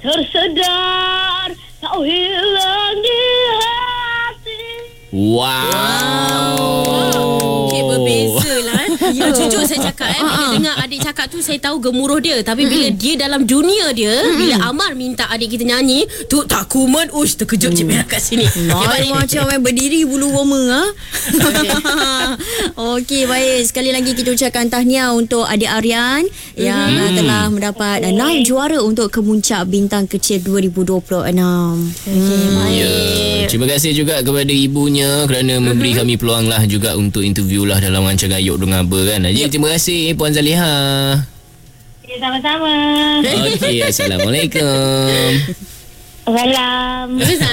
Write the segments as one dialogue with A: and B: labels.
A: tersedar kau hilang di hati.
B: Wow.
C: Okay, berbeza lah. Jujur saya cakap bila dengar adik cakap tu, saya tahu gemuruh dia. Tapi bila dia dalam dunia dia, bila Amar minta adik kita nyanyi tu, tak kuman, terkejut Cik Merah kat sini.
D: Macam berdiri bulu roma. Okey, baik. Sekali lagi kita ucapkan tahniah untuk adik Aryan yang telah mendapat naib juara untuk Kemuncak Bintang Kecil 2026.
C: Okey, baik.
B: Ya, terima kasih juga kepada ibunya kerana memberi kami peluang lah juga untuk interview lah dalam rancangan Ayuk Dong Aba kan. Jadi terima kasih Puan Zaliha.
A: Ya, sama-sama.
B: Okey, Assalamualaikum.
A: Salam.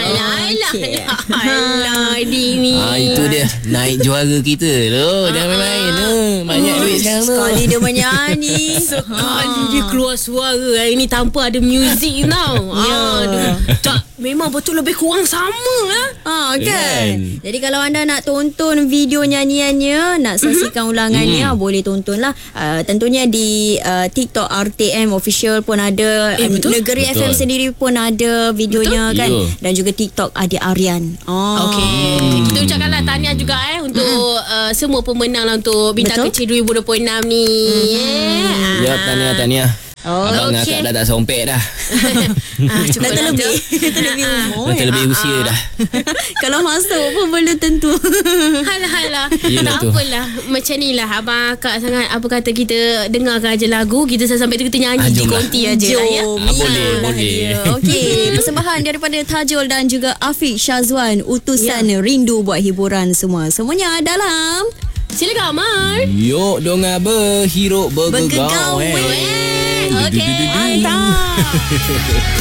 C: Alah, Dini.
B: Itu dia naik juara kita tu. Jangan main-main tu. Banyak duit sekarang tu.
D: Sekali dia menyanyi.
C: Sekali dia keluar suara hari ni tanpa ada muzik tau. Aduh. Tak, memang betul lebih kurang sama lah.
D: Kan? Jadi kalau anda nak tonton video nyanyiannya, nak saksikan ulangannya, boleh tontonlah. Tentunya di TikTok RTM Official pun ada.
C: Betul?
D: Negeri
B: Betul.
D: FM sendiri pun ada videonya.
C: Betul?
D: Kan?
B: Ya.
D: Dan juga TikTok Adik Aryan.
C: Okey. Kita ucapkanlah tahniah juga untuk semua pemenang lah untuk Bintang Kecil 2026 ni.
B: Ya, tahniah. Abang akak dah tak sompek dah.
D: Dah terlebih umur.
B: Dah terlebih usia dah.
D: Kalau masuk pun belum tentu.
C: Halah.
B: Yelah
C: Tak
B: tu.
C: apalah. Macam ni lah abang akak sangat. Apa kata, kita dengarkan aje lagu, kita sampai tu kita nyanyi di
B: jomlah.
C: konti aje lah ya.
B: Boleh.
D: Okey, persembahan daripada Tajul dan juga Afiq Syazwan, utusan rindu buat hiburan semua. Semuanya dalam
C: Silakan Amar.
B: Yuk Dong Aba, hirup bergegaw.
D: Bergegaw. Okey, mantap.